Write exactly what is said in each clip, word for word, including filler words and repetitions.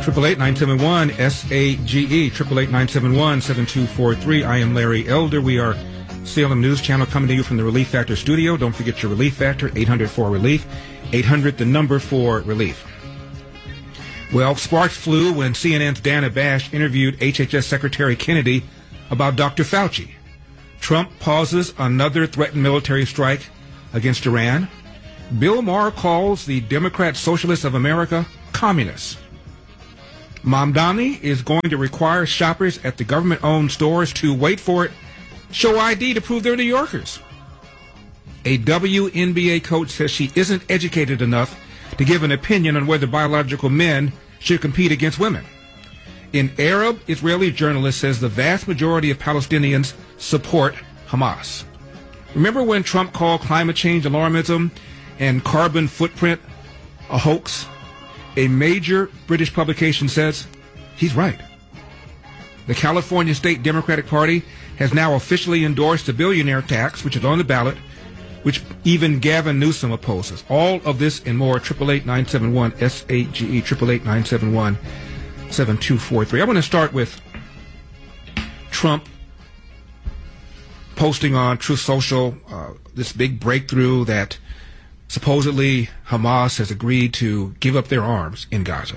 Triple eight nine seven one S A G E. Triple eight nine seven one seven two four three. I am Larry Elder. We are Salem News Channel coming to you from the Relief Factor studio. Don't forget your Relief Factor, eight hundred four relief, eight hundred the number for relief. Well, sparks flew when C N N's Dana Bash interviewed H H S Secretary Kennedy about Doctor Fauci. Trump pauses another threatened military strike against Iran. Bill Maher calls the Democrat Socialists of America communists. Mamdani is going to require shoppers at the government-owned stores to, wait for it, show I D to prove they're New Yorkers. A W N B A coach says she isn't educated enough to give an opinion on whether biological men should compete against women. An Arab-Israeli journalist says the vast majority of Palestinians support Hamas. Remember when Trump called climate change alarmism and carbon footprint a hoax? A major British publication says he's right. The California State Democratic Party has now officially endorsed the billionaire tax, which is on the ballot, which even Gavin Newsom opposes. All of this and more, triple eight nine seven one S A G E, triple eight nine seven one seven two four three. I want to start with Trump posting on Truth Social uh, this big breakthrough that supposedly Hamas has agreed to give up their arms in Gaza.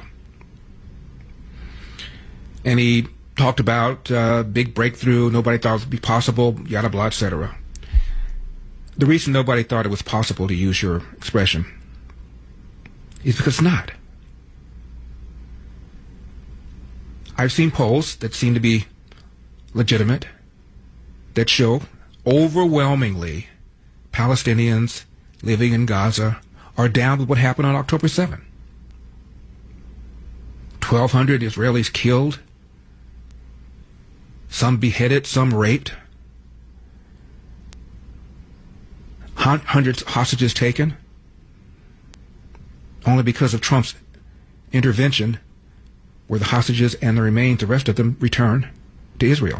And he talked about uh, big breakthrough, nobody thought it would be possible, yada blah, et cetera. The reason nobody thought it was possible, to use your expression, is because it's not. I've seen polls that seem to be legitimate that show overwhelmingly Palestinians living in Gaza are down with what happened on October seventh. twelve hundred Israelis killed, some beheaded, some raped, hundreds of hostages taken, only because of Trump's intervention were the hostages and the remains, the rest of them, returned to Israel.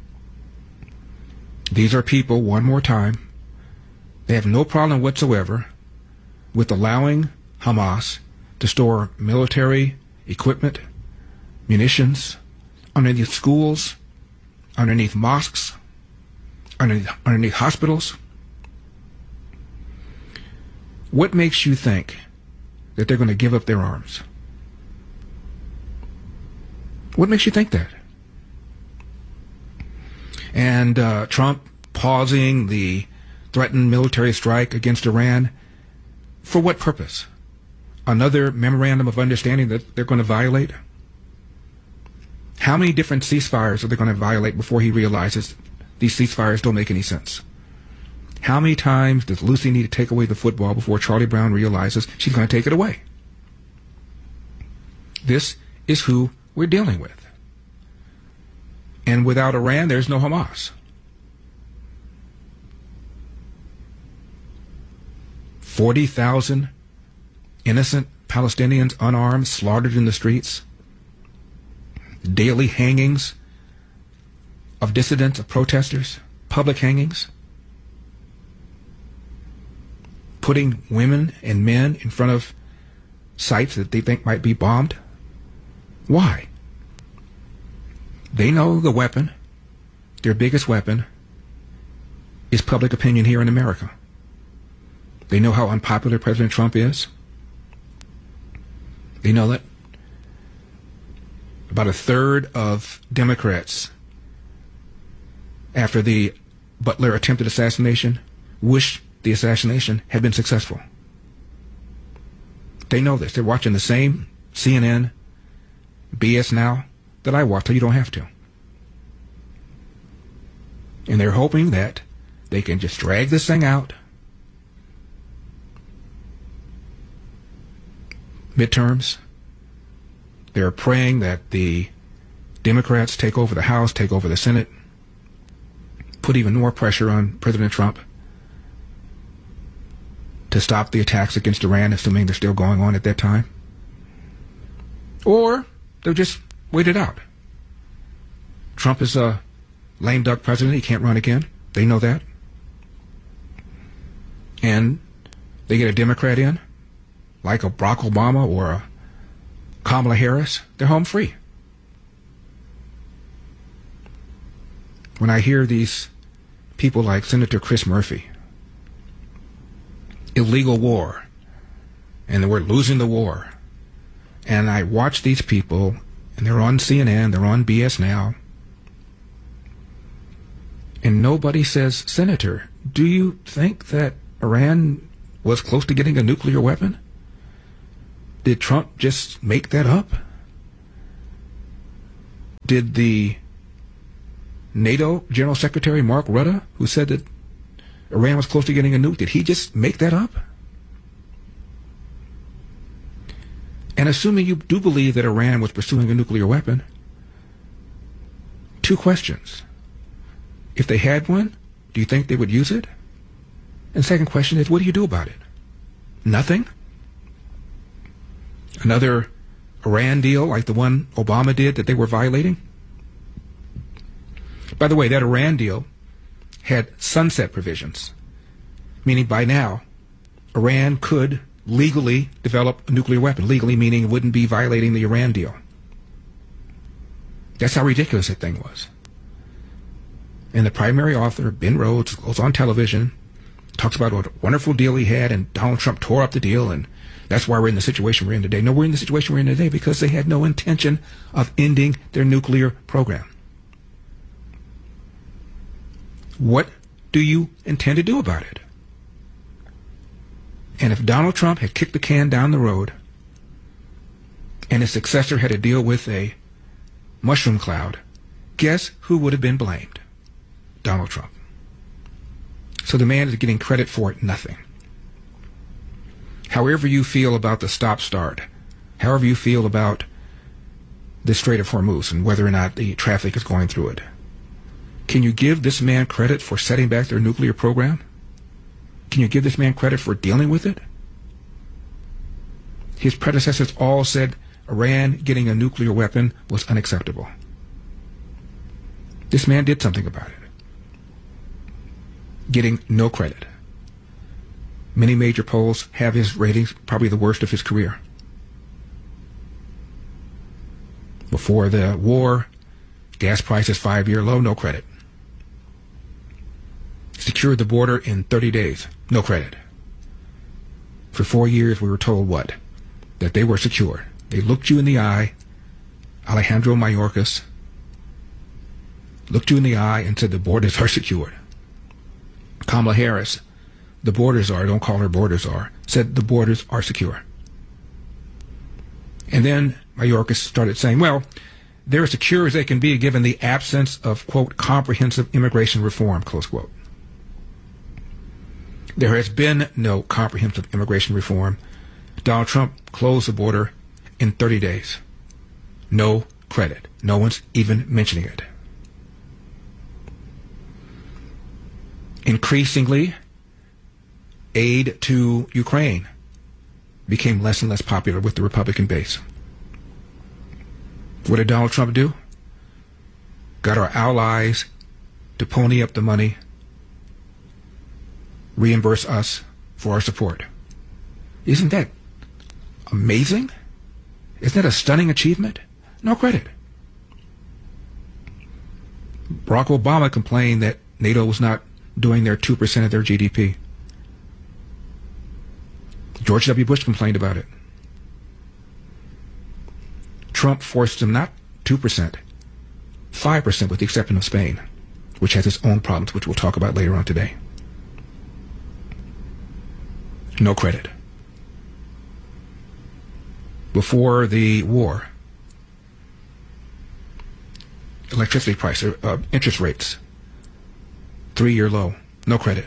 These are people, one more time, they have no problem whatsoever with allowing Hamas to store military equipment, munitions, underneath schools, underneath mosques, underneath, underneath hospitals. What makes you think that they're going to give up their arms? What makes you think that? And uh, Trump pausing the threatened military strike against Iran, for what purpose? Another memorandum of understanding that they're going to violate? How many different ceasefires are they going to violate before he realizes these ceasefires don't make any sense? How many times does Lucy need to take away the football before Charlie Brown realizes she's going to take it away? This is who we're dealing with. And without Iran, there's no Hamas. forty thousand innocent Palestinians, unarmed, slaughtered in the streets. Daily hangings of dissidents, of protesters, public hangings. Putting women and men in front of sites that they think might be bombed. Why? They know the weapon, their biggest weapon, is public opinion here in America. They know how unpopular President Trump is. They know that about a third of Democrats, after the Butler attempted assassination, wish the assassination had been successful. They know this. They're watching the same C N N B S now that I watch, so you don't have to. And they're hoping that they can just drag this thing out. Midterms. They're praying that the Democrats take over the House, take over the Senate, put even more pressure on President Trump to stop the attacks against Iran, assuming they're still going on at that time. Or they'll just wait it out. Trump is a lame duck president. He can't run again. They know that. And they get a Democrat in, like a Barack Obama or a Kamala Harris, they're home free. When I hear these people like Senator Chris Murphy, illegal war, and we're losing the war, and I watch these people, and they're on C N N, they're on B S Now, and nobody says, Senator, do you think that Iran was close to getting a nuclear weapon? Did Trump just make that up? Did the NATO General Secretary Mark Rutte, who said that Iran was close to getting a nuke, did he just make that up? And assuming you do believe that Iran was pursuing a nuclear weapon, two questions. If they had one, do you think they would use it? And second question is, what do you do about it? Nothing? Another Iran deal like the one Obama did that they were violating? By the way, that Iran deal had sunset provisions, meaning by now, Iran could legally develop a nuclear weapon. Legally meaning it wouldn't be violating the Iran deal. That's how ridiculous that thing was. And the primary author, Ben Rhodes, goes on television, talks about what a wonderful deal he had, and Donald Trump tore up the deal, and that's why we're in the situation we're in today. No, we're in the situation we're in today because they had no intention of ending their nuclear program. What do you intend to do about it? And if Donald Trump had kicked the can down the road and his successor had to deal with a mushroom cloud, guess who would have been blamed? Donald Trump. So the man is getting credit for nothing. However you feel about the stop-start, however you feel about the Strait of Hormuz and whether or not the traffic is going through it, can you give this man credit for setting back their nuclear program? Can you give this man credit for dealing with it? His predecessors all said Iran getting a nuclear weapon was unacceptable. This man did something about it. Getting no credit. Many major polls have his ratings probably the worst of his career. Before the war, gas prices five-year low, no credit. Secured the border in thirty days, no credit. For four years, we were told what? That they were secure. They looked you in the eye, Alejandro Mayorkas, looked you in the eye and said the borders are secured. Kamala Harris, the borders are, don't call her borders are, said the borders are secure. And then Mayorkas started saying, well, they're as secure as they can be given the absence of, quote, comprehensive immigration reform, close quote. There has been no comprehensive immigration reform. Donald Trump closed the border in thirty days. No credit. No one's even mentioning it. Increasingly, aid to Ukraine became less and less popular with the Republican base. What did Donald Trump do? Got our allies to pony up the money, reimburse us for our support. Isn't that amazing? Isn't that a stunning achievement? No credit. Barack Obama complained that NATO was not doing their two percent of their G D P. George W. Bush complained about it. Trump forced them not two percent, five percent with the exception of Spain, which has its own problems, which we'll talk about later on today. No credit. Before the war, electricity price, uh, interest rates, three-year low, no credit.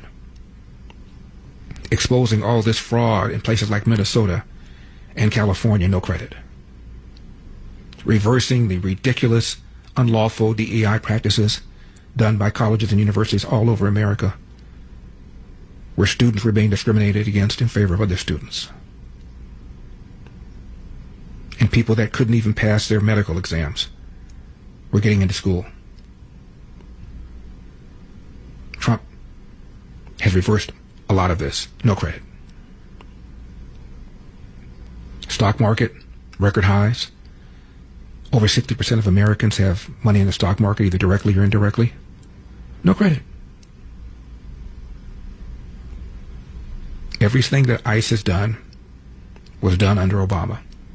Exposing all this fraud in places like Minnesota and California, no credit. Reversing the ridiculous, unlawful D E I practices done by colleges and universities all over America, where students were being discriminated against in favor of other students. And people that couldn't even pass their medical exams were getting into school. Trump has reversed a lot of this. No credit. Stock market, record highs. Over sixty percent of Americans have money in the stock market, either directly or indirectly. No credit. Everything that ICE has done was done under Obama.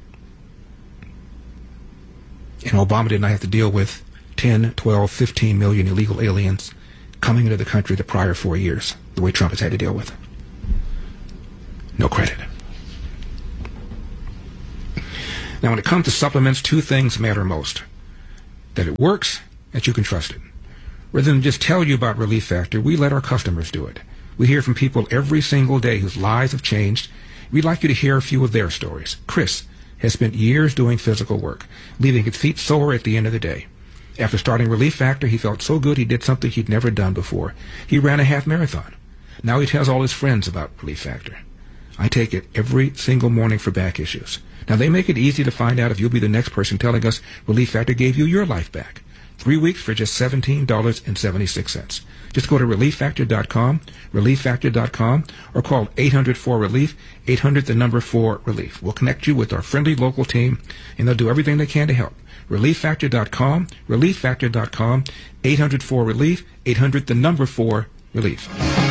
And Obama did not have to deal with ten, twelve, fifteen million illegal aliens coming into the country the prior four years, the way Trump has had to deal with. No credit. Now, when it comes to supplements, two things matter most. That it works, that you can trust it. Rather than just tell you about Relief Factor, we let our customers do it. We hear from people every single day whose lives have changed. We'd like you to hear a few of their stories. Chris has spent years doing physical work, leaving his feet sore at the end of the day. After starting Relief Factor, he felt so good he did something he'd never done before. He ran a half marathon. Now he tells all his friends about Relief Factor. I take it every single morning for back issues. Now, they make it easy to find out if you'll be the next person telling us Relief Factor gave you your life back. Three weeks for just seventeen dollars and seventy-six cents. Just go to relief factor dot com, relief factor dot com, or call eight hundred four relief, eight hundred the number four relief. We'll connect you with our friendly local team, and they'll do everything they can to help. relief factor dot com, relief factor dot com, eight hundred four relief, eight hundred the number four relief.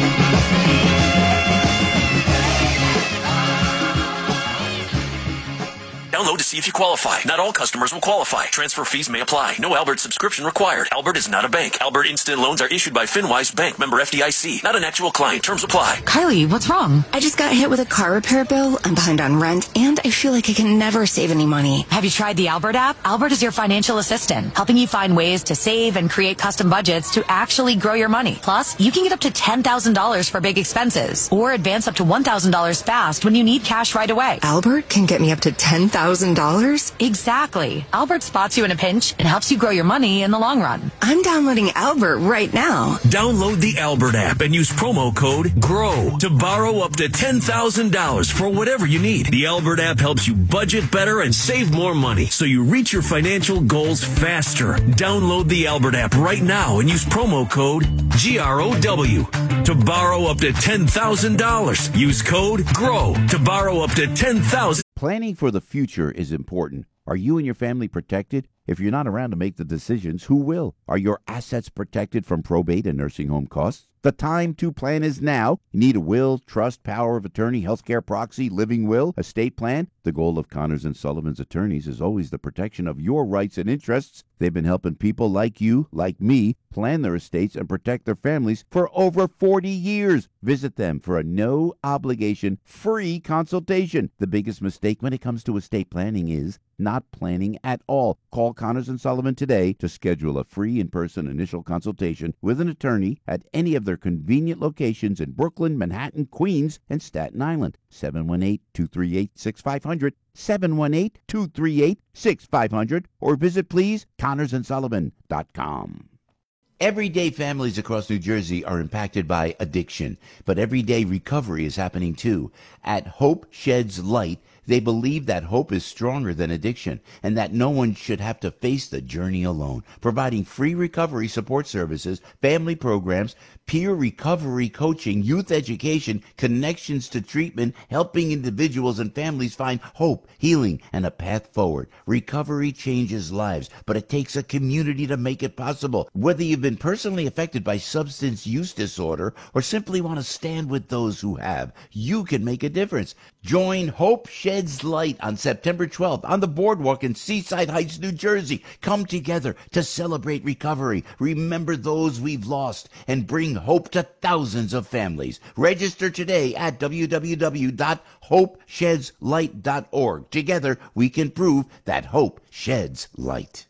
Download to see if you qualify. Not all customers will qualify. Transfer fees may apply. No Albert subscription required. Albert is not a bank. Albert Instant Loans are issued by FinWise Bank, member F D I C. Not an actual client. Terms apply. Kylie, what's wrong? I just got hit with a car repair bill. I'm behind on rent, and I feel like I can never save any money. Have you tried the Albert app? Albert is your financial assistant, helping you find ways to save and create custom budgets to actually grow your money. Plus, you can get up to ten thousand dollars for big expenses, or advance up to one thousand dollars fast when you need cash right away. Albert can get me up to ten thousand dollars? Exactly. Albert spots you in a pinch and helps you grow your money in the long run. I'm downloading Albert right now. Download the Albert app and use promo code GROW to borrow up to ten thousand dollars for whatever you need. The Albert app helps you budget better and save more money so you reach your financial goals faster. Download the Albert app right now and use promo code G R O W to borrow up to ten thousand dollars. Use code GROW to borrow up to ten thousand dollars. Planning for the future is important. Are you and your family protected? If you're not around to make the decisions, who will? Are your assets protected from probate and nursing home costs? The time to plan is now. You need a will, trust, power of attorney, healthcare proxy, living will, estate plan. The goal of Connors and Sullivan's attorneys is always the protection of your rights and interests. They've been helping people like you, like me, plan their estates and protect their families for over forty years. Visit them for a no-obligation, free consultation. The biggest mistake when it comes to estate planning is not planning at all. Call Connors and Sullivan today to schedule a free in-person initial consultation with an attorney at any of their convenient locations in Brooklyn, Manhattan, Queens, and Staten Island. seven one eight, two three eight, six five zero zero, seven one eight, two three eight, six five zero zero, or visit, please, connors and sullivan dot com. Everyday families across New Jersey are impacted by addiction, but everyday recovery is happening too. At Hope Sheds Light, they believe that hope is stronger than addiction and that no one should have to face the journey alone, providing free recovery support services, family programs, peer recovery coaching, youth education, connections to treatment, helping individuals and families find hope, healing, and a path forward. Recovery changes lives, but it takes a community to make it possible. Whether you've been personally affected by substance use disorder or simply want to stand with those who have, you can make a difference. Join Hope Sheds Light on September twelfth on the boardwalk in Seaside Heights, New Jersey. Come together to celebrate recovery, remember those we've lost, and bring hope to thousands of families. Register today at w w w dot hope sheds light dot org. Together, we can prove that hope sheds light.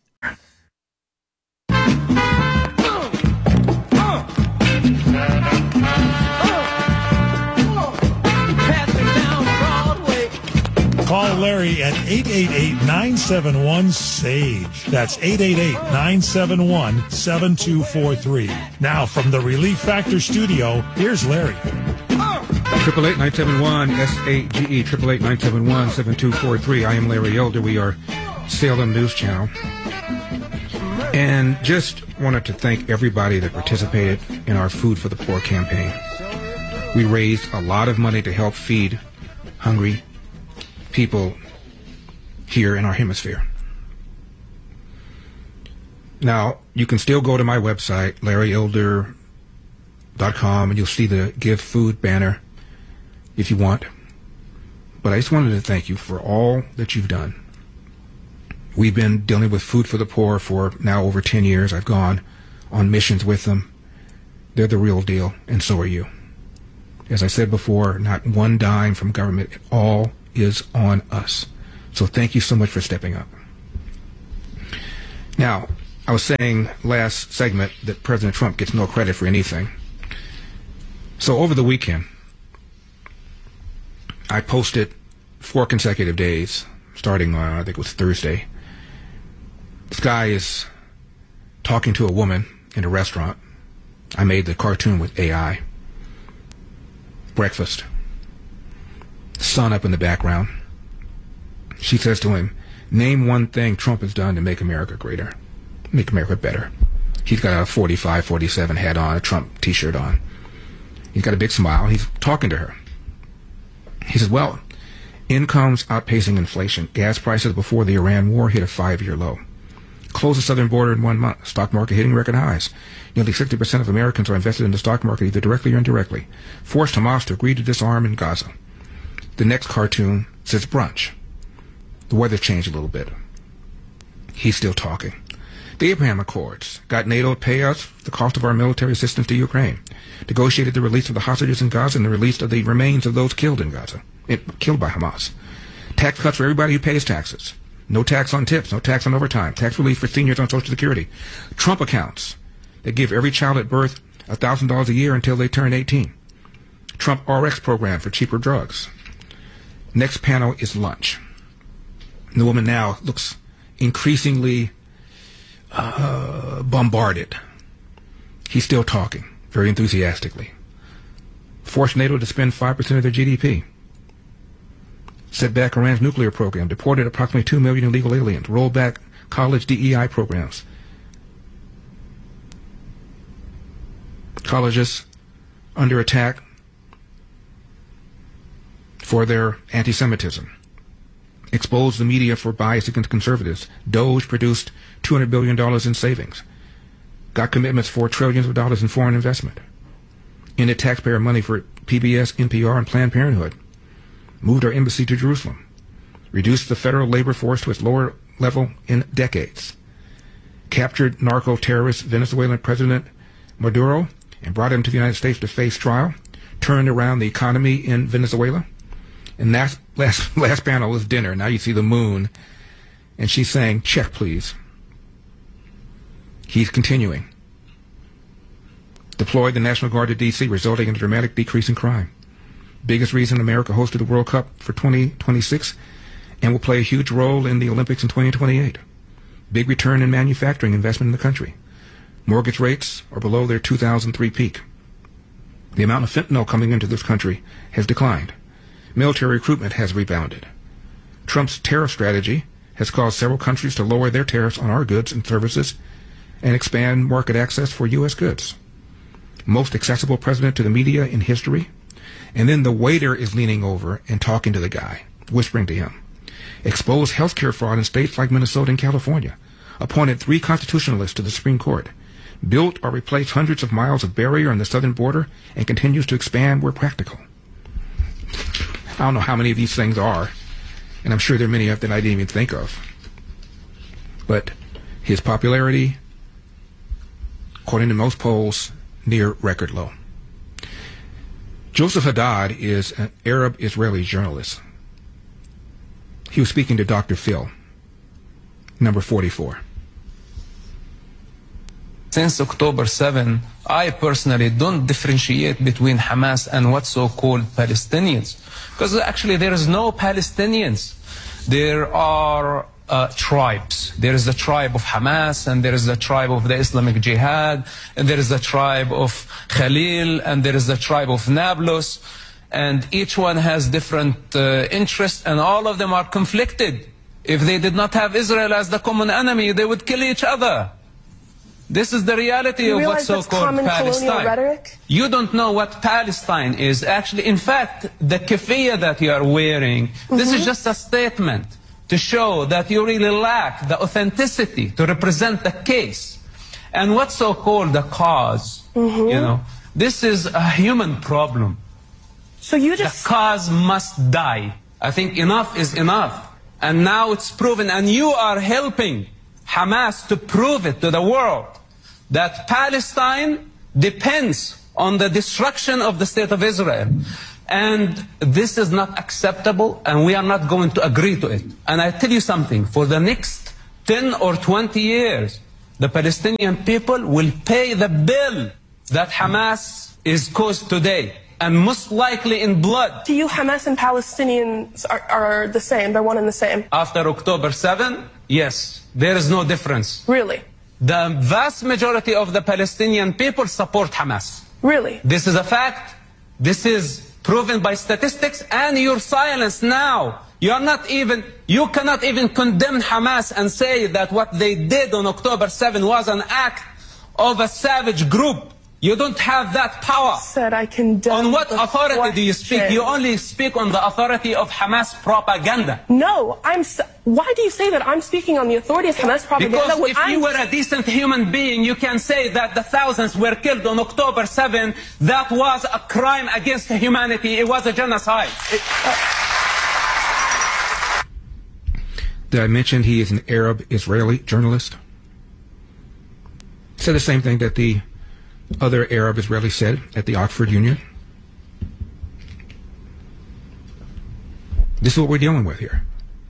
Call Larry at eight eight eight, nine seven one, S A G E. That's eight eight eight, nine seven one, seven two four three. Now from the Relief Factor studio, here's Larry. Triple eight nine seven one S A G E, triple eight nine seven one seven two four three. I am Larry Elder. We are Salem News Channel, and just wanted to thank everybody that participated in our Food for the Poor campaign. We raised a lot of money to help feed hungry people here in our hemisphere. Now, you can still go to my website, larry elder dot com, and you'll see the Give Food banner if you want. But I just wanted to thank you for all that you've done. We've been dealing with Food for the Poor for now over ten years. I've gone on missions with them. They're the real deal, and so are you. As I said before, not one dime from government. It all is on us. So thank you so much for stepping up. Now, I was saying last segment that President Trump gets no credit for anything. So over the weekend, I posted four consecutive days, starting on, I think it was Thursday. This guy is talking to a woman in a restaurant. I made the cartoon with A I. Breakfast. Sun up in the background. She says to him, name one thing Trump has done to make America greater, make America better. He's got a forty-five, forty-seven hat on, a Trump t-shirt on. He's got a big smile. He's talking to her. He says, well, incomes outpacing inflation. Gas prices before the Iran war hit a five-year low. Closed the southern border in one month. Stock market hitting record highs. Nearly sixty percent of Americans are invested in the stock market, either directly or indirectly. Forced Hamas to agree to disarm in Gaza. The next cartoon says brunch. The weather changed a little bit. He's still talking. The Abraham Accords got NATO to pay us the cost of our military assistance to Ukraine. Negotiated the release of the hostages in Gaza and the release of the remains of those killed in Gaza, it, killed by Hamas. Tax cuts for everybody who pays taxes. No tax on tips, no tax on overtime. Tax relief for seniors on Social Security. Trump accounts that give every child at birth one thousand dollars a year until they turn eighteen. Trump R X program for cheaper drugs. Next panel is lunch. And the woman now looks increasingly uh, bombarded. He's still talking, very enthusiastically. Forced NATO to spend five percent of their G D P. Set back Iran's nuclear program. Deported approximately two million illegal aliens. Rolled back college D E I programs. Colleges under attack for their anti-Semitism. Exposed the media for bias against conservatives. Doge produced two hundred billion dollars in savings. Got commitments for trillions of dollars in foreign investment. Ended taxpayer money for P B S, N P R, and Planned Parenthood. Moved our embassy to Jerusalem. Reduced the federal labor force to its lower level in decades. Captured narco-terrorist Venezuelan President Maduro and brought him to the United States to face trial. Turned around the economy in Venezuela. And last, last, last panel was dinner. Now you see the moon. And she's saying, check, please. He's continuing. Deployed the National Guard to D C, resulting in a dramatic decrease in crime. Biggest reason America hosted the World Cup for twenty twenty-six and will play a huge role in the Olympics in twenty twenty-eight. Big return in manufacturing investment in the country. Mortgage rates are below their two thousand three peak. The amount of fentanyl coming into this country has declined. Military recruitment has rebounded. Trump's tariff strategy has caused several countries to lower their tariffs on our goods and services and expand market access for U S goods. Most accessible president to the media in history. And then the waiter is leaning over and talking to the guy, whispering to him. Exposed healthcare fraud in states like Minnesota and California. Appointed three constitutionalists to the Supreme Court. Built or replaced hundreds of miles of barrier on the southern border and continues to expand where practical. I don't know how many of these things are, and I'm sure there are many of them I didn't even think of. But his popularity, according to most polls, near record low. Joseph Haddad is an Arab-Israeli journalist. He was speaking to Doctor Phil, number forty-four. Since October seventh, I personally don't differentiate between Hamas and what's so-called Palestinians. Because actually there is no Palestinians. There are uh, tribes. There is the tribe of Hamas, and there is the tribe of the Islamic Jihad, and there is the tribe of Khalil, and there is the tribe of Nablus. And each one has different uh, interests, and all of them are conflicted. If they did not have Israel as the common enemy, they would kill each other. This is the reality of what's so-called Palestine. You don't know what Palestine is. Actually, in fact, the keffiyeh that you are wearing, mm-hmm. this is just a statement. to show that you really lack the authenticity to represent the case. And what's so-called the cause, mm-hmm. you know, this is a human problem. So you just... The cause must die. I think enough is enough. And now it's proven, and you are helping Hamas to prove it to the world, that Palestine depends on the destruction of the state of Israel. And this is not acceptable, and we are not going to agree to it. And I tell you something, for the next ten or twenty years, the Palestinian people will pay the bill that Hamas is caused today, and most likely in blood. To you, Hamas and Palestinians are, are the same, they're one and the same? After October seventh, yes, there is no difference. Really? The vast majority of the Palestinian people support Hamas. Really? This is a fact. This is proven by statistics, and your silence now. You are not even, you cannot even condemn Hamas and say that what they did on October seventh was an act of a savage group. You don't have that power. Said I condemn. On what authority do you speak? You only speak on the authority of Hamas propaganda. No, I'm. Why do you say that I'm speaking on the authority of Hamas propaganda? Because if I'm... you were a decent human being, you can say that the thousands were killed on October seventh. That was a crime against humanity. It was a genocide. It, uh... Did I mention he is an Arab Israeli journalist? Said the same thing that the other Arab Israeli said at the Oxford Union. This is what we're dealing with here.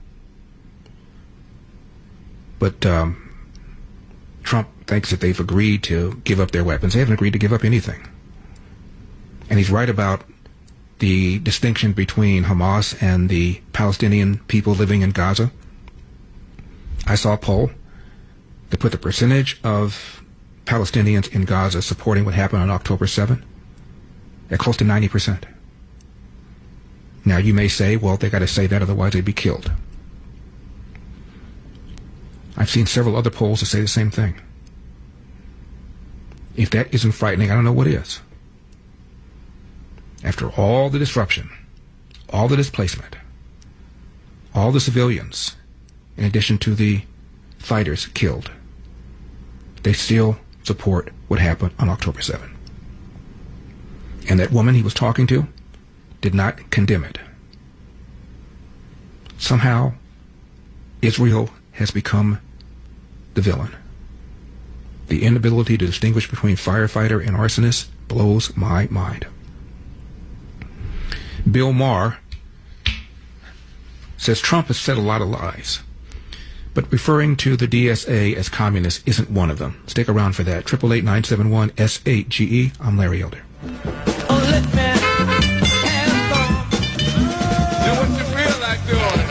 But um, Trump thinks that they've agreed to give up their weapons. They haven't agreed to give up anything. And he's right about the distinction between Hamas and the Palestinian people living in Gaza. I saw a poll that put the percentage of Palestinians in Gaza supporting what happened on October seventh at close to ninety percent. Now you may say, well, they got to say that, otherwise they'd be killed. I've seen several other polls that say the same thing. If that isn't frightening, I don't know what is. After all the disruption, all the displacement, all the civilians, in addition to the fighters killed, they still support what happened on October seventh. And that woman he was talking to did not condemn it. Somehow, Israel has become the villain. The inability to distinguish between firefighter and arsonist blows my mind. Bill Maher says Trump has said a lot of lies, but referring to the D S A as communist isn't one of them. Stick around for that. eight eight eight, nine seven one, S eight G E. I'm Larry Elder. Oh, let me have some. Do what you feel like doing.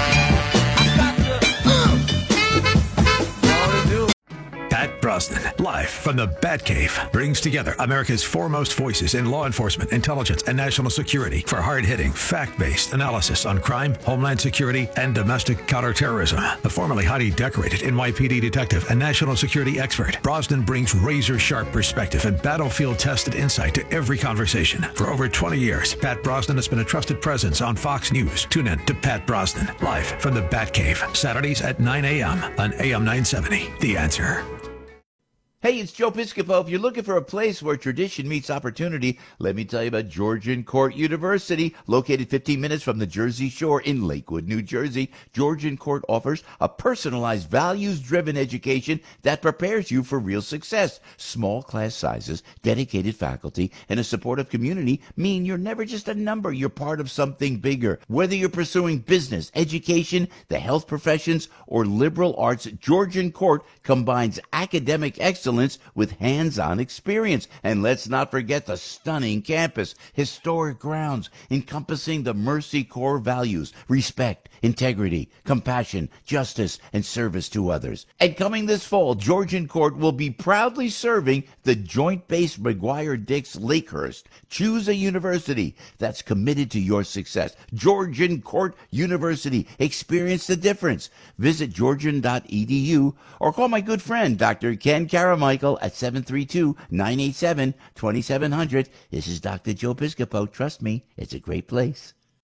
Pat Brosnan, live from the Batcave, brings together America's foremost voices in law enforcement, intelligence, and national security for hard-hitting, fact-based analysis on crime, homeland security, and domestic counterterrorism. A formerly highly decorated N Y P D detective and national security expert, Brosnan brings razor-sharp perspective and battlefield-tested insight to every conversation. For over twenty years, Pat Brosnan has been a trusted presence on Fox News. Tune in to Pat Brosnan, live from the Batcave, Saturdays at nine a.m. on A M nine seventy. The Answer. Hey, it's Joe Piscopo. If you're looking for a place where tradition meets opportunity, let me tell you about Georgian Court University, located fifteen minutes from the Jersey Shore in Lakewood, New Jersey. Georgian Court offers a personalized, values-driven education that prepares you for real success. Small class sizes, dedicated faculty, and a supportive community mean you're never just a number. You're part of something bigger. Whether you're pursuing business, education, the health professions, or liberal arts, Georgian Court combines academic excellence with hands-on experience. And let's not forget the stunning campus, historic grounds encompassing the Mercy core values: respect, integrity, compassion, justice, and service to others. And coming this fall, Georgian Court will be proudly serving the Joint Base McGuire-Dix Lakehurst. Choose a university that's committed to your success. Georgian Court University. Experience the difference. Visit georgian dot e d u or call my good friend, Doctor Ken Carmichael, at seven three two, nine eight seven, two seven zero zero. This is Doctor Joe Piscopo. Trust me, it's a great place.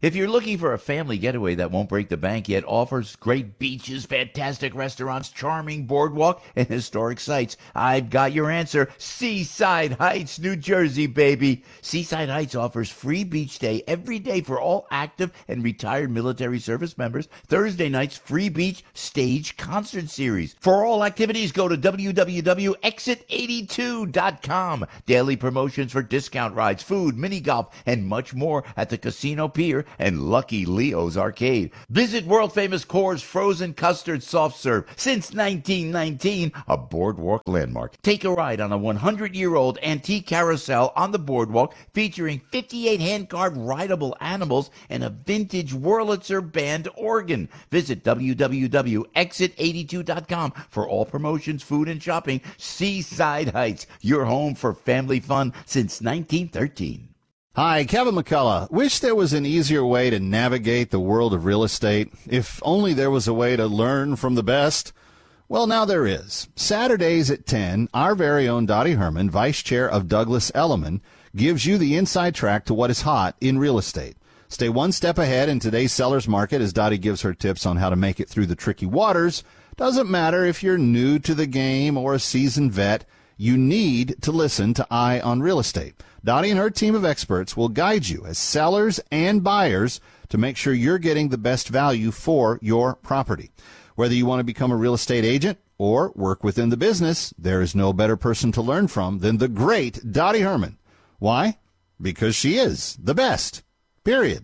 If you're looking for a family getaway that won't break the bank yet offers great beaches, fantastic restaurants, charming boardwalk, and historic sites, I've got your answer. Seaside Heights, New Jersey, baby. Seaside Heights offers free beach day every day for all active and retired military service members. Thursday nights, free beach stage concert series. For all activities, go to w w w dot exit eighty-two dot com. Daily promotions for discount rides, food, mini golf, and much more at the Casino Pier and Lucky Leo's Arcade. Visit world-famous Coors Frozen Custard Soft Serve. Since nineteen nineteen, a boardwalk landmark. Take a ride on a one hundred year old antique carousel on the boardwalk featuring fifty-eight hand-carved rideable animals and a vintage Wurlitzer band organ. Visit w w w dot exit eighty-two dot com for all promotions, food, and shopping. Seaside Heights, your home for family fun since nineteen thirteen. Hi, Kevin McCullough. Wish there was an easier way to navigate the world of real estate. If only there was a way to learn from the best. Well, now there is. Saturdays at ten, our very own Dottie Herman, Vice Chair of Douglas Elliman, gives you the inside track to what is hot in real estate. Stay one step ahead in today's seller's market as Dottie gives her tips on how to make it through the tricky waters. Doesn't matter if you're new to the game or a seasoned vet, you need to listen to Eye on Real Estate. Dottie and her team of experts will guide you as sellers and buyers to make sure you're getting the best value for your property. Whether you want to become a real estate agent or work within the business, there is no better person to learn from than the great Dottie Herman. Why? Because she is the best. Period.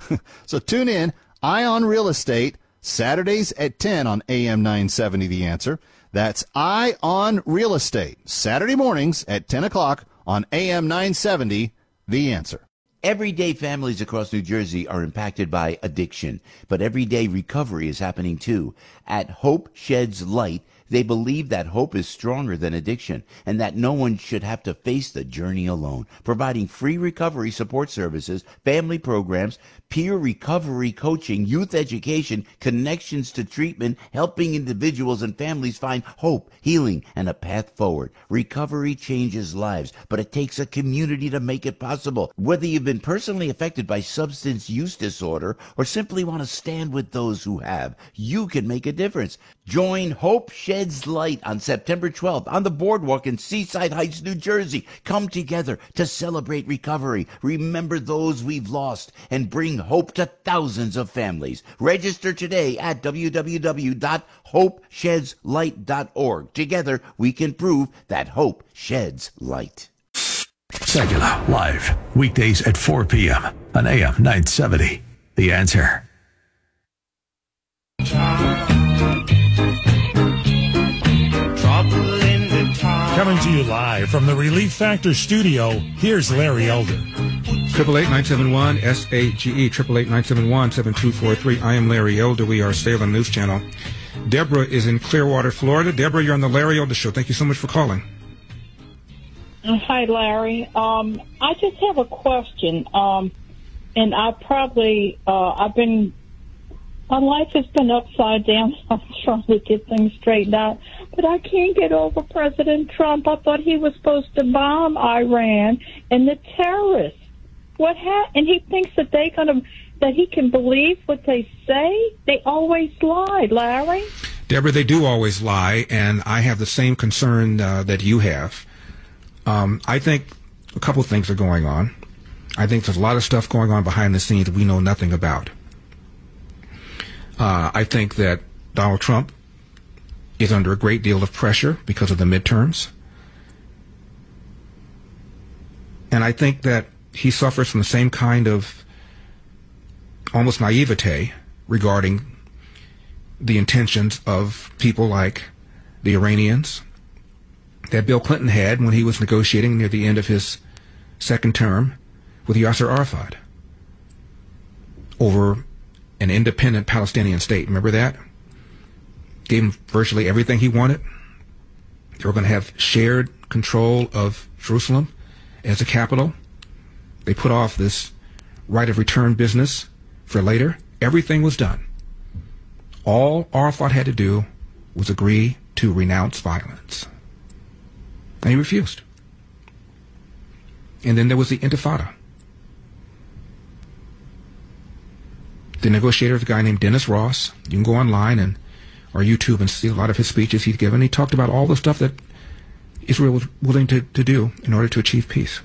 So tune in, Eye on Real Estate, Saturdays at ten on A M nine seventy The Answer. That's Eye on Real Estate, Saturday mornings at ten o'clock on A M nine seventy, The Answer. Everyday families across New Jersey are impacted by addiction, but everyday recovery is happening too. At Hope Sheds Light, they believe that hope is stronger than addiction and that no one should have to face the journey alone, providing free recovery support services, family programs, peer recovery coaching, youth education, connections to treatment, helping individuals and families find hope, healing, and a path forward. Recovery changes lives, but it takes a community to make it possible. Whether you've been personally affected by substance use disorder or simply want to stand with those who have, you can make a difference. Join Hope Sheds Light on September twelfth on the boardwalk in Seaside Heights, New Jersey. Come together to celebrate recovery, remember those we've lost, and bring hope to thousands of families. Register today at w w w dot hope sheds light dot org. Together, we can prove that hope sheds light. Segula, live, weekdays at four p.m. on A M nine seventy. The Answer. Coming to you live from the Relief Factor studio, here's Larry Elder. Triple eight nine seven one S A G E triple eight nine seven one seven two four three. I am Larry Elder. We are Salem News Channel. Deborah is in Clearwater, Florida. Deborah, you're on the Larry Elder Show. Thank you so much for calling. Hi, Larry. Um, I just have a question, um, and I probably uh, I've been my life has been upside down. I'm trying to get things straightened out, but I can't get over President Trump. I thought he was supposed to bomb Iran and the terrorists. What ha- and he thinks that they gonna that he can believe what they say? They always lie, Larry. Deborah, they do always lie, and I have the same concern uh, that you have. Um, I think a couple of things are going on. I think there's a lot of stuff going on behind the scenes that we know nothing about. Uh, I think that Donald Trump is under a great deal of pressure because of the midterms. And I think that he suffers from the same kind of almost naivete regarding the intentions of people like the Iranians that Bill Clinton had when he was negotiating near the end of his second term with Yasser Arafat over an independent Palestinian state. Remember that? Gave him virtually everything he wanted. They were going to have shared control of Jerusalem as a capital. They put off this right of return business for later. Everything was done. All Arafat had to do was agree to renounce violence. And he refused. And then there was the Intifada. The negotiator is a guy named Dennis Ross. You can go online and or YouTube and see a lot of his speeches he's given. He talked about all the stuff that Israel was willing to, to do in order to achieve peace.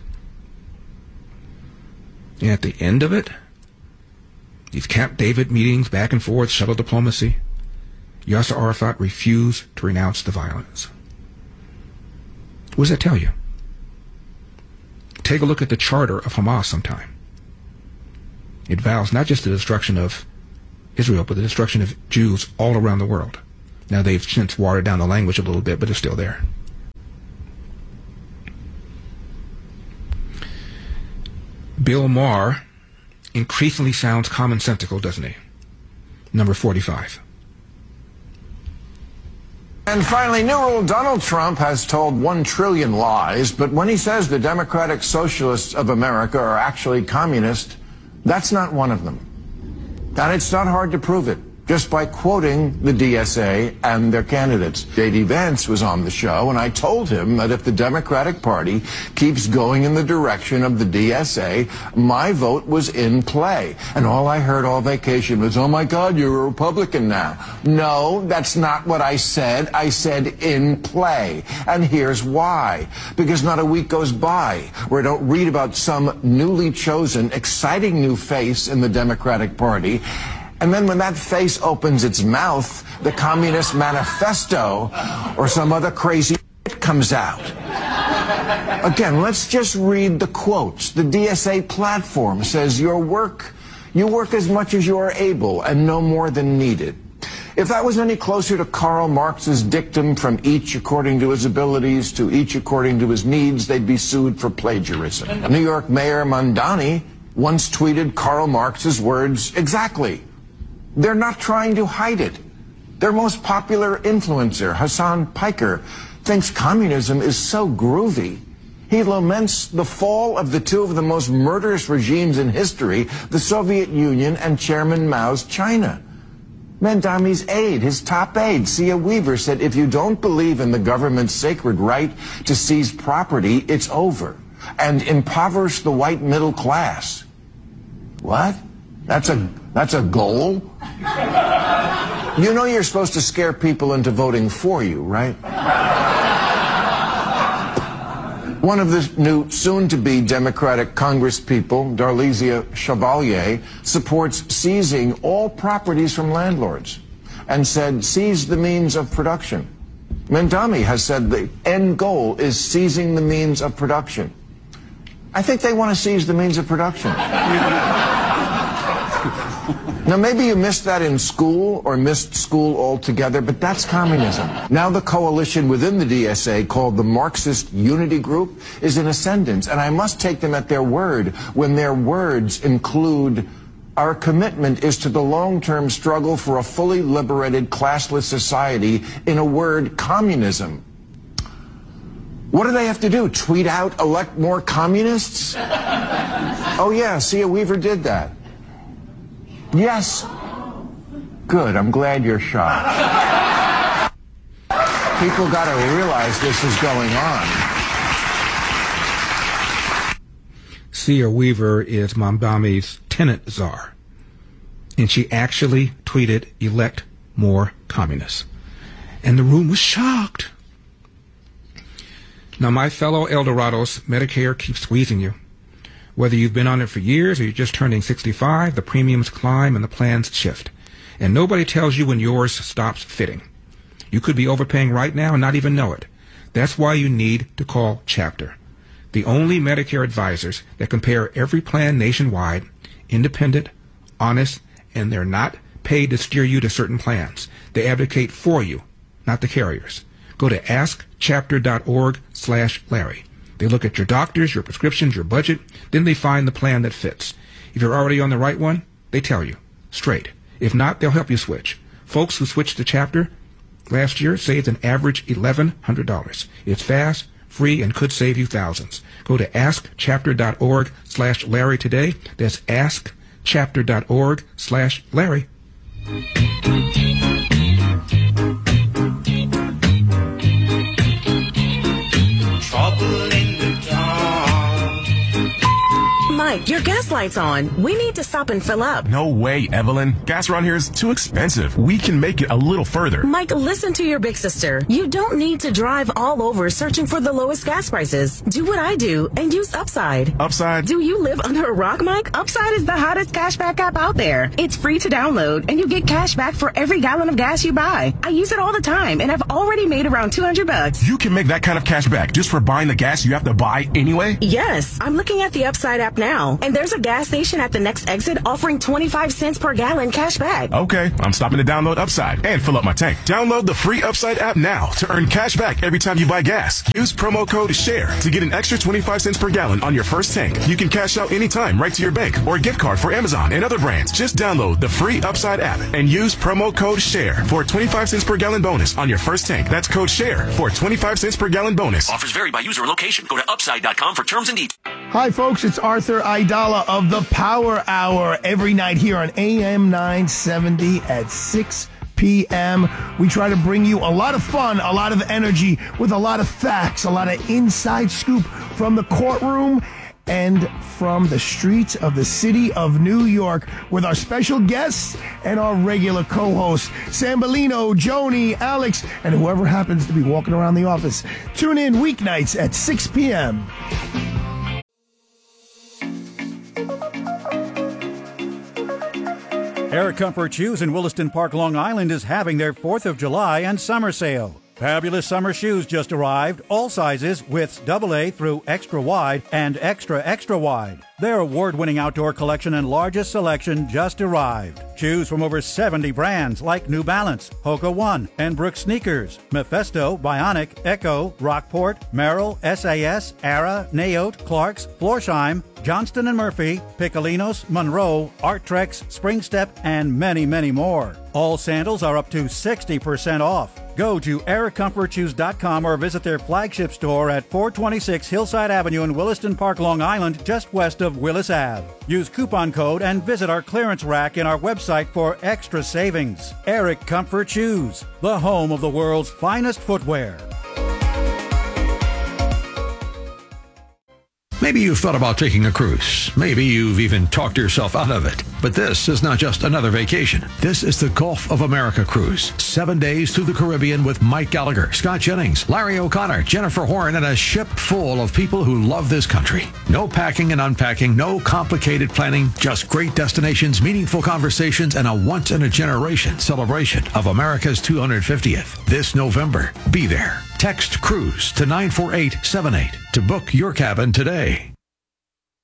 And at the end of it, these Camp David meetings, back and forth, shuttle diplomacy, Yasser Arafat refused to renounce the violence. What does that tell you? Take a look at the charter of Hamas sometime. It vows not just the destruction of Israel, but the destruction of Jews all around the world. Now they've since watered down the language a little bit, but it's still there. Bill Maher increasingly sounds commonsensical, doesn't he? Number forty-five. And finally, new rule, Donald Trump has told one trillion lies, but when he says the Democratic Socialists of America are actually communist, that's not one of them. And it's not hard to prove it, just by quoting the D S A and their candidates. J D Vance was on the show, and I told him that if the Democratic Party keeps going in the direction of the D S A, my vote was in play. And all I heard all vacation was, oh my God, you're a Republican now. No, that's not what I said. I said in play. And here's why. Because not a week goes by where I don't read about some newly chosen, exciting new face in the Democratic Party. And then when that face opens its mouth, the Communist Manifesto or some other crazy shit comes out. Again, let's just read the quotes. The D S A platform says your work, you work as much as you are able and no more than needed. If that was any closer to Karl Marx's dictum from each according to his abilities to each according to his needs, they'd be sued for plagiarism. New York Mayor Mamdani once tweeted Karl Marx's words exactly. They're not trying to hide it. Their most popular influencer, Hassan Piker, thinks communism is so groovy. He laments the fall of the two of the most murderous regimes in history, the Soviet Union and Chairman Mao's China. Mamdani's aide, his top aide, Sia Weaver, said, if you don't believe in the government's sacred right to seize property, it's over. And impoverish the white middle class. What? That's a that's a goal? You know you're supposed to scare people into voting for you, right? One of the new soon-to-be Democratic congresspeople, Darlisia Chevalier, supports seizing all properties from landlords and said seize the means of production. Mamdani has said the end goal is seizing the means of production. I think they want to seize the means of production. Now, maybe you missed that in school or missed school altogether, but that's communism. Now the coalition within the D S A, called the Marxist Unity Group, is in ascendance, and I must take them at their word when their words include, our commitment is to the long-term struggle for a fully liberated, classless society, in a word, communism. What do they have to do? Tweet out, elect more communists? Oh yeah, Sia Weaver did that. Yes. Good, I'm glad you're shocked. People got to realize this is going on. Sia Weaver is Mamdani's tenant czar. And she actually tweeted, elect more communists. And the room was shocked. Now, my fellow Eldorados, Medicare keeps squeezing you. Whether you've been on it for years or you're just turning sixty-five, the premiums climb and the plans shift. And nobody tells you when yours stops fitting. You could be overpaying right now and not even know it. That's why you need to call Chapter, the only Medicare advisors that compare every plan nationwide, independent, honest, and they're not paid to steer you to certain plans. They advocate for you, not the carriers. Go to ask chapter dot org slash Larry. They look at your doctors, your prescriptions, your budget, then they find the plan that fits. If you're already on the right one, they tell you, straight. If not, they'll help you switch. Folks who switched to Chapter last year saved an average eleven hundred dollars. It's fast, free, and could save you thousands. Go to ask chapter dot org slash Larry today. That's ask chapter dot org slash Larry. Mike, your gas light's on. We need to stop and fill up. No way, Evelyn. Gas around here is too expensive. We can make it a little further. Mike, listen to your big sister. You don't need to drive all over searching for the lowest gas prices. Do what I do and use Upside. Upside? Do you live under a rock, Mike? Upside is the hottest cashback app out there. It's free to download, and you get cash back for every gallon of gas you buy. I use it all the time, and I've already made around two hundred bucks. You can make that kind of cash back just for buying the gas you have to buy anyway? Yes. I'm looking at the Upside app now, and there's a gas station at the next exit offering twenty-five cents per gallon cash back. Okay, I'm stopping to download Upside and fill up my tank. Download the free Upside app now to earn cash back every time you buy gas. Use promo code SHARE to get an extra twenty-five cents per gallon on your first tank. You can cash out anytime right to your bank or gift card for Amazon and other brands. Just download the free Upside app and use promo code SHARE for a twenty-five cents per gallon bonus on your first tank. That's code SHARE for a twenty-five cents per gallon bonus. Offers vary by user and location. Go to upside dot com for terms and details. Hi, folks. It's Arthur Aidala of the Power Hour every night here on A M nine seventy at six p.m. We try to bring you a lot of fun, a lot of energy with a lot of facts, a lot of inside scoop from the courtroom and from the streets of the city of New York with our special guests and our regular co-hosts, Sambolino, Joni, Alex, and whoever happens to be walking around the office. Tune in weeknights at six p.m. Air Comfort Shoes in Williston Park, Long Island is having their fourth of July and summer sale. Fabulous summer shoes just arrived, all sizes, widths double A through extra wide and extra extra wide. Their award-winning outdoor collection and largest selection just arrived. Shoes from over seventy brands like New Balance, Hoka One, and Brooks Sneakers, Mephisto, Bionic, Echo, Rockport, Merrill, S A S, Ara, Naote, Clarks, Florsheim, Johnston and Murphy, Piccolinos, Monroe, Arttrex, Spring Step, and many, many more. All sandals are up to sixty percent off. Go to air comfort shoes dot com or visit their flagship store at four twenty-six Hillside Avenue in Williston Park, Long Island, just west of Willis Avenue. Use coupon code and visit our clearance rack in our website for extra savings. Eric Comfort Shoes, the home of the world's finest footwear. Maybe you've thought about taking a cruise. Maybe you've even talked yourself out of it. But this is not just another vacation. This is the Gulf of America cruise. Seven days through the Caribbean with Mike Gallagher, Scott Jennings, Larry O'Connor, Jennifer Horn, and a ship full of people who love this country. No packing and unpacking, no complicated planning, just great destinations, meaningful conversations, and a once-in-a-generation celebration of America's two hundred fiftieth. This November, be there. Text CRUISE to nine four eight seven eight to book your cabin today.